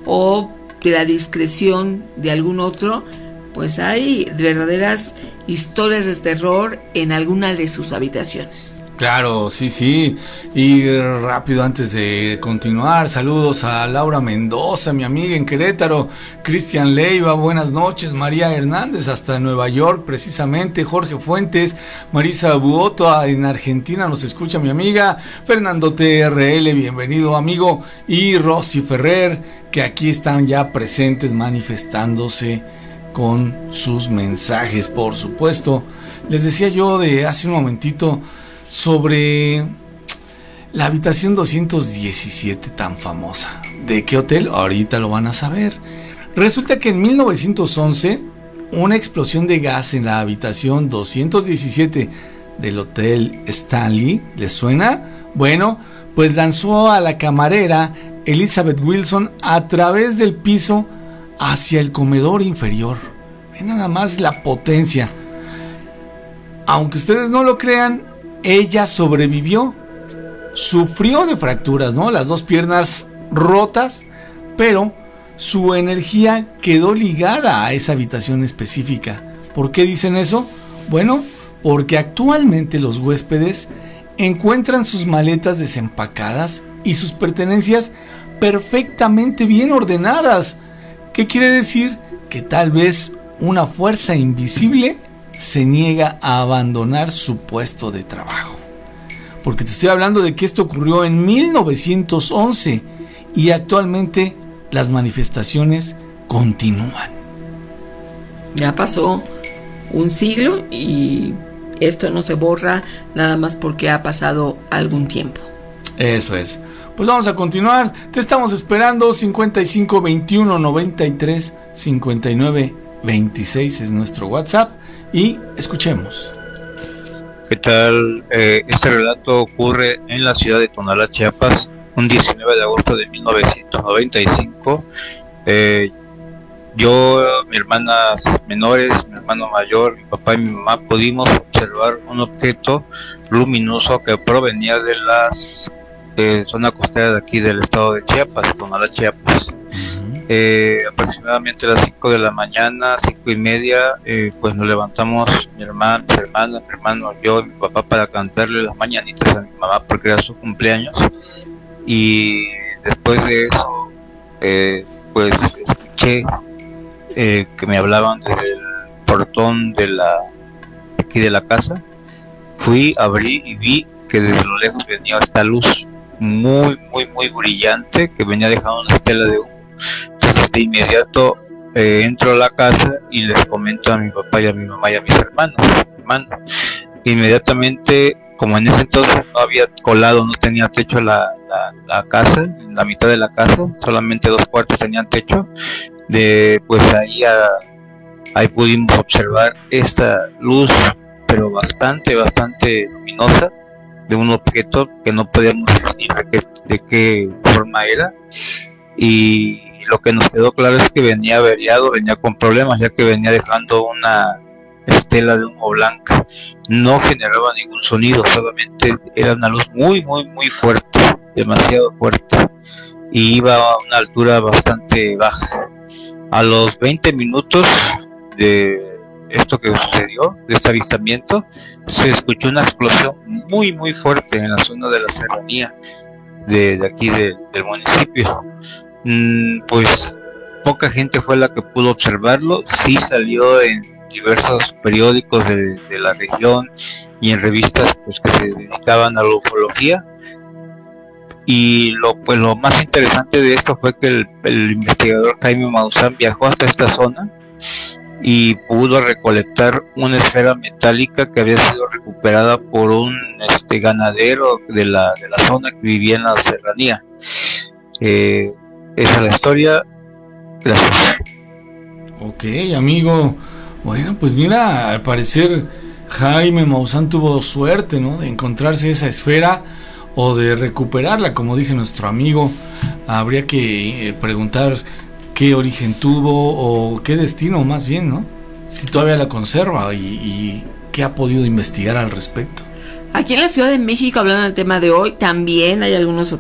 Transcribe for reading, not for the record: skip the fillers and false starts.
o de la discreción de algún otro, pues hay verdaderas historias de terror en alguna de sus habitaciones. Claro, sí. Y rápido, antes de continuar, saludos a Laura Mendoza, mi amiga en Querétaro, Cristian Leiva, buenas noches, María Hernández hasta Nueva York precisamente, Jorge Fuentes, Marisa Buoto en Argentina nos escucha mi amiga, Fernando TRL, bienvenido amigo, y Rosy Ferrer, que aquí están ya presentes manifestándose con sus mensajes, por supuesto. Les decía yo de hace un momentito sobre la habitación 217 tan famosa. ¿De qué hotel? Ahorita lo van a saber. Resulta que en 1911 una explosión de gas en la habitación 217 del Hotel Stanley, ¿les suena? Bueno, pues lanzó a la camarera Elizabeth Wilson a través del piso hacia el comedor inferior. Ve nada más la potencia. Aunque ustedes no lo crean, ella sobrevivió, sufrió de fracturas, ¿no? Las dos piernas rotas, pero su energía quedó ligada a esa habitación específica. ¿Por qué dicen eso? Bueno, porque actualmente los huéspedes encuentran sus maletas desempacadas y sus pertenencias perfectamente bien ordenadas. ¿Qué quiere decir? Que tal vez una fuerza invisible se niega a abandonar su puesto de trabajo. Porque te estoy hablando de que esto ocurrió en 1911 y actualmente las manifestaciones continúan. Ya pasó un siglo y esto no se borra nada más porque ha pasado algún tiempo. Eso es. Pues vamos a continuar. Te estamos esperando. 55 21 93 59 26 es nuestro WhatsApp. Y escuchemos. ¿Qué tal? Este relato ocurre en la ciudad de Tonalá, Chiapas, un 19 de agosto de 1995. Yo, mis hermanas menores, mi hermano mayor, mi papá y mi mamá pudimos observar un objeto luminoso que provenía de las zona costera de aquí del estado de Chiapas, Tonalá, Chiapas. Aproximadamente a las 5 de la mañana, 5:30, pues nos levantamos mi hermana, mis hermanas, mi hermano, yo y mi papá para cantarle las mañanitas a mi mamá porque era su cumpleaños. Y después de eso, pues escuché que me hablaban desde el portón de aquí de la casa. Fui, abrí y vi que desde lo lejos venía esta luz muy brillante que venía dejando una estela de humo. Entonces de inmediato entro a la casa y les comento a mi papá y a mi mamá y a mis hermanos. Inmediatamente, como en ese entonces no había colado, no tenía techo la casa, en la mitad de la casa, solamente 2 cuartos tenían techo, pues ahí pudimos observar esta luz, pero bastante luminosa, de un objeto que no podíamos definir de qué forma era. Y lo que nos quedó claro es que venía averiado, venía con problemas, ya que venía dejando una estela de humo blanca. No generaba ningún sonido, solamente era una luz muy fuerte, demasiado fuerte, y iba a una altura bastante baja. A los 20 minutos de esto que sucedió, de este avistamiento, se escuchó una explosión muy fuerte en la zona de la serranía de aquí del municipio. Pues poca gente fue la que pudo observarlo. Sí salió en diversos periódicos de la región y en revistas pues que se dedicaban a la ufología. Y lo más interesante de esto fue que el investigador Jaime Maussan viajó hasta esta zona y pudo recolectar una esfera metálica que había sido recuperada por un ganadero de la zona que vivía en la serranía. Esa es la historia. Gracias. Ok, amigo. Bueno, pues mira, al parecer Jaime Maussan tuvo suerte, ¿no?, de encontrarse esa esfera o de recuperarla, como dice nuestro amigo. Habría que preguntar qué origen tuvo o qué destino, más bien, ¿no? Si todavía la conserva y qué ha podido investigar al respecto. Aquí en la Ciudad de México, hablando del tema de hoy, también hay algunos